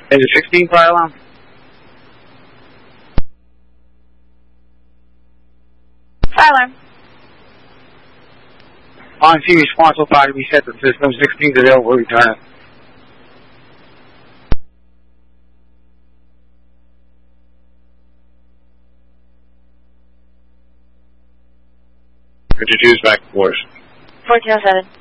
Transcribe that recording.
Is it 16 fire alarm? Fire alarm. On scene response will probably be set to system 16 available. Return it. Introduce back to force. 1407.